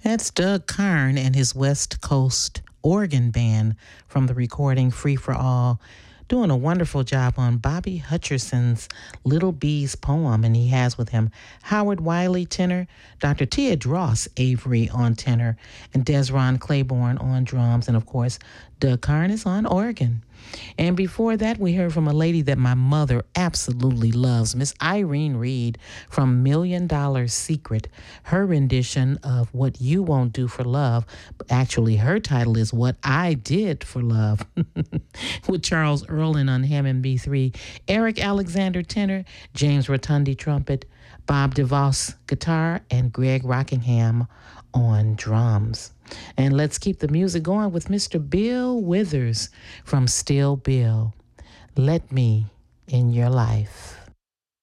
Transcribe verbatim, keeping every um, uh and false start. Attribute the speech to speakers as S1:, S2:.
S1: That's Doug Karn and his West Coast organ band from the recording Free for All, doing a wonderful job on Bobby Hutcherson's Little Bees poem. And he has with him Howard Wiley, tenor, Doctor Tia Dross Avery on tenor, and Desron Claiborne on drums. And of course, Doug Karn is on organ. And before that, we heard from a lady that my mother absolutely loves, Miss Irene Reed from Million Dollar Secret. Her rendition of What You Won't Do for Love, actually her title is What I Did for Love, with Charles Earlin on Hammond B three, Eric Alexander tenor, James Rotundi trumpet, Bob DeVos guitar, and Greg Rockingham on drums. And let's keep the music going with Mister Bill Withers from Still Bill. Let Me in Your Life.